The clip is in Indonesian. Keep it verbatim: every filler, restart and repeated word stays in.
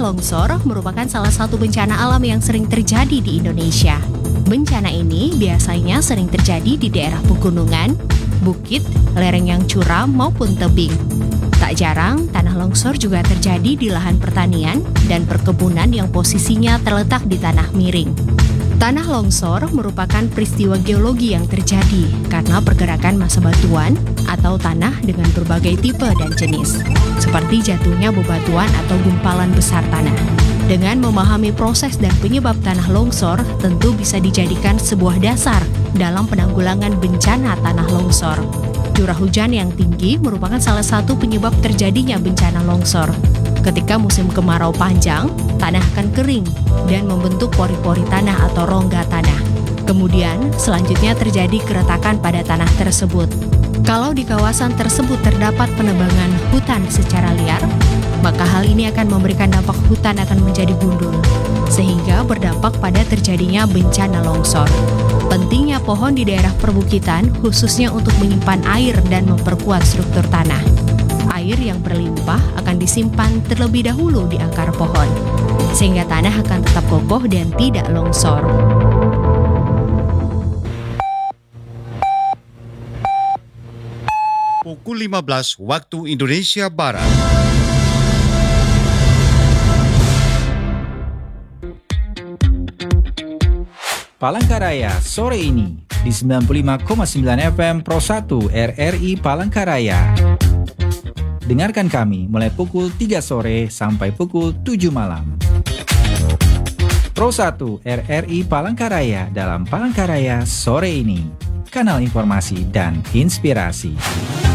longsor merupakan salah satu bencana alam yang sering terjadi di Indonesia. Bencana ini biasanya sering terjadi di daerah pegunungan, bukit, lereng yang curam maupun tebing. Tak jarang, tanah longsor juga terjadi di lahan pertanian dan perkebunan yang posisinya terletak di tanah miring. Tanah longsor merupakan peristiwa geologi yang terjadi karena pergerakan massa batuan atau tanah dengan berbagai tipe dan jenis, seperti jatuhnya bebatuan atau gumpalan besar tanah. Dengan memahami proses dan penyebab tanah longsor, tentu bisa dijadikan sebuah dasar dalam penanggulangan bencana tanah longsor. Curah hujan yang tinggi merupakan salah satu penyebab terjadinya bencana longsor. Ketika musim kemarau panjang, tanah akan kering dan membentuk pori-pori tanah atau rongga tanah. Kemudian, selanjutnya terjadi keretakan pada tanah tersebut. Kalau di kawasan tersebut terdapat penebangan hutan secara liar, maka hal ini akan memberikan dampak hutan akan menjadi gundul, sehingga berdampak pada terjadinya bencana longsor. Pentingnya pohon di daerah perbukitan khususnya untuk menyimpan air dan memperkuat struktur tanah. Air yang berlimpah akan disimpan terlebih dahulu di akar pohon, sehingga tanah akan tetap kokoh dan tidak longsor. Pukul lima belas waktu Indonesia Barat. Palangkaraya sore ini di sembilan puluh lima koma sembilan F M Pro satu R R I Palangkaraya. Dengarkan kami mulai pukul tiga sore sampai pukul tujuh malam. Pro satu R R I Palangkaraya dalam Palangkaraya sore ini. Kanal informasi dan inspirasi.